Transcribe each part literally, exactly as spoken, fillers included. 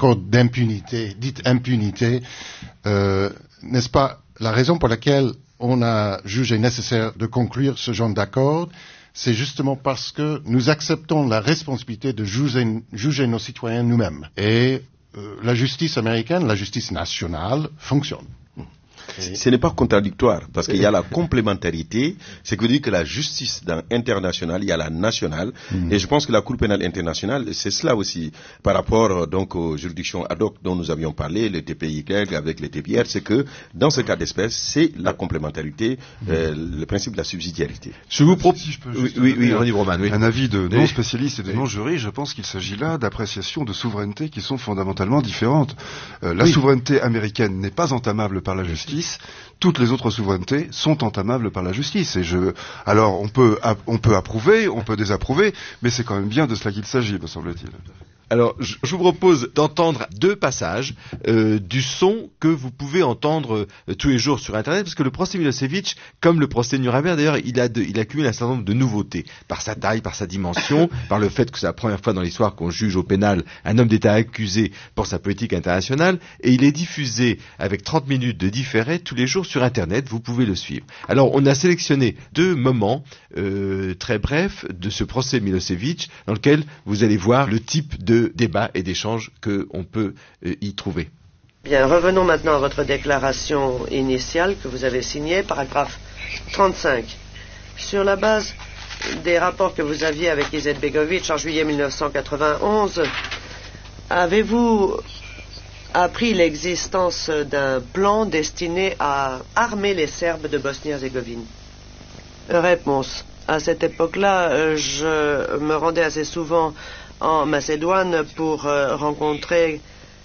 accord d'impunité, dite impunité, euh, n'est-ce pas la raison pour laquelle on a jugé nécessaire de conclure ce genre d'accord? C'est justement parce que nous acceptons la responsabilité de juger, juger nos citoyens nous-mêmes. Et euh, la justice américaine, la justice nationale, fonctionne. Et... Ce n'est pas contradictoire, parce qu'il y a la complémentarité, c'est que veut dire que la justice dans, internationale, il y a la nationale, mmh. et je pense que la Cour pénale internationale, c'est cela aussi, par rapport donc aux juridictions ad hoc dont nous avions parlé, les T P I grec avec les T P R, c'est que dans ce cas d'espèce, c'est la complémentarité, mmh. euh, le principe de la subsidiarité. Je vous propose, si je peux juste oui, oui, oui, Roman, oui. un avis de non-spécialistes et de non-juristes, je pense qu'il s'agit là d'appréciations de souveraineté qui sont fondamentalement différentes. Euh, la oui. souveraineté américaine n'est pas entamable par la justice. Toutes les autres souverainetés sont entamables par la justice. Et je, alors on peut, on peut approuver, on peut désapprouver, mais c'est quand même bien de cela qu'il s'agit, me semble-t-il. Alors, je vous propose d'entendre deux passages euh, du son que vous pouvez entendre euh, tous les jours sur Internet, parce que le procès Milosevic, comme le procès Nuremberg d'ailleurs, il, a de, il accumule un certain nombre de nouveautés, par sa taille, par sa dimension, par le fait que c'est la première fois dans l'histoire qu'on juge au pénal un homme d'État accusé pour sa politique internationale, et il est diffusé avec trente minutes de différé tous les jours sur Internet, vous pouvez le suivre. Alors, on a sélectionné deux moments euh, très brefs de ce procès Milosevic, dans lequel vous allez voir le type de de débats et d'échanges qu'on peut euh, y trouver. Bien, revenons maintenant à votre déclaration initiale que vous avez signée, paragraphe trente-cinq. Sur la base des rapports que vous aviez avec Izetbegovic en juillet mille neuf cent quatre-vingt-onze, avez-vous appris l'existence d'un plan destiné à armer les Serbes de Bosnie-Herzégovine? Réponse. À cette époque-là, je me rendais assez souvent en Macédoine pour euh, rencontrer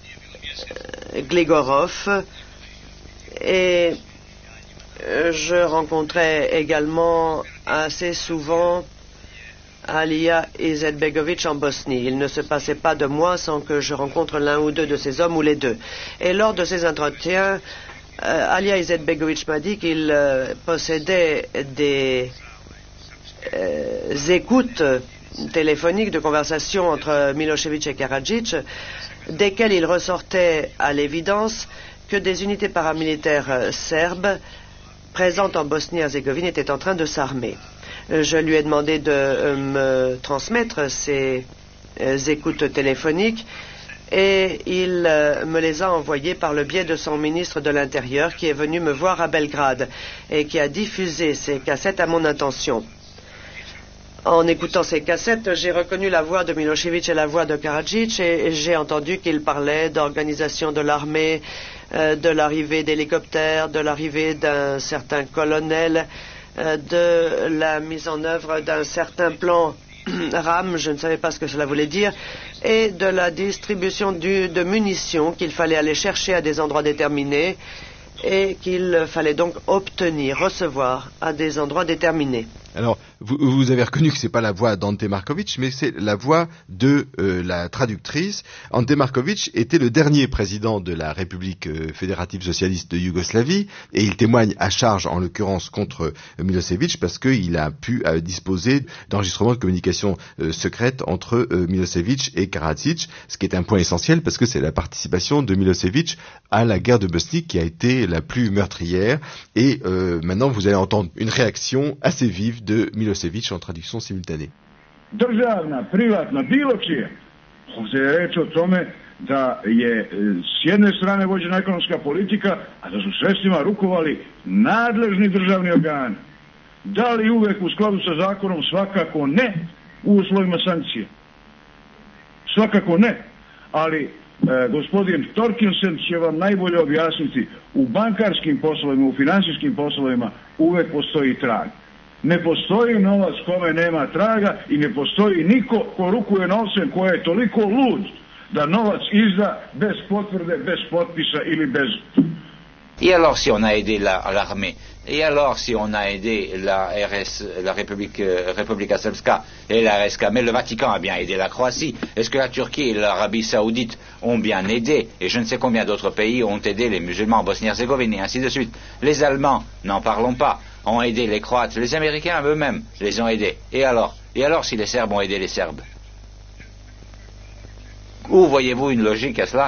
euh, Gligorov et euh, je rencontrais également assez souvent Alija Izetbegovic en Bosnie. Il ne se passait pas de mois sans que je rencontre l'un ou deux de ces hommes ou les deux. Et lors de ces entretiens, euh, Alija Izetbegovic m'a dit qu'il euh, possédait des euh, écoutes téléphoniques de conversation entre Milosevic et Karadzic, desquelles il ressortait à l'évidence que des unités paramilitaires serbes présentes en Bosnie-Herzégovine étaient en train de s'armer. Je lui ai demandé de me transmettre ces écoutes téléphoniques et il me les a envoyées par le biais de son ministre de l'Intérieur qui est venu me voir à Belgrade et qui a diffusé ces cassettes à mon intention. En écoutant ces cassettes, j'ai reconnu la voix de Milosevic et la voix de Karadzic et j'ai entendu qu'ils parlaient d'organisation de l'armée, euh, de l'arrivée d'hélicoptères, de l'arrivée d'un certain colonel, euh, de la mise en œuvre d'un certain plan RAM, je ne savais pas ce que cela voulait dire, et de la distribution du, de munitions qu'il fallait aller chercher à des endroits déterminés et qu'il fallait donc obtenir, recevoir à des endroits déterminés. Alors, vous, vous avez reconnu que c'est pas la voix d'Ante Markovic, mais c'est la voix de euh, la traductrice. Ante Markovic était le dernier président de la République euh, fédérative socialiste de Yougoslavie, et il témoigne à charge, en l'occurrence, contre euh, Milosevic, parce qu'il a pu euh, disposer d'enregistrements de communication euh, secrètes entre euh, Milosevic et Karadzic, ce qui est un point essentiel, parce que c'est la participation de Milosevic à la guerre de Bosnie qui a été la plus meurtrière. Et euh, maintenant, vous allez entendre une réaction assez vive de Milosevic en traduction simultanée. Državna, privatna, bilo čija. Ovdje je reč o tome da je s jedne strane vođena ekonomska politika, a da su sredstvima rukovali nadležni državni organi. Da li uvek u skladu sa zakonom? Svakako ne u uslovima sankcija. Svakako ne. Ali e, gospodin Torkinsen će vam najbolje objasniti. U bankarskim poslovima, u finansijskim poslovima uvek postoji trag. Ne postoji novac kome nema traga i ne postoji niko ko rukuje novcem ko je toliko lud da novac izda bez potvrde, bez potpisa ili bez... Et alors si on a aidé l'armée, et alors si on a aidé la, R S, la République, euh, Republika Srpska et la R S K, mais le Vatican a bien aidé la Croatie, est-ce que la Turquie et l'Arabie Saoudite ont bien aidé, et je ne sais combien d'autres pays ont aidé les musulmans en Bosnie-Herzégovine, et ainsi de suite. Les Allemands, n'en parlons pas, ont aidé les Croates, les Américains eux-mêmes les ont aidés. Et alors Et alors si les Serbes ont aidé les Serbes? Où voyez-vous une logique à cela?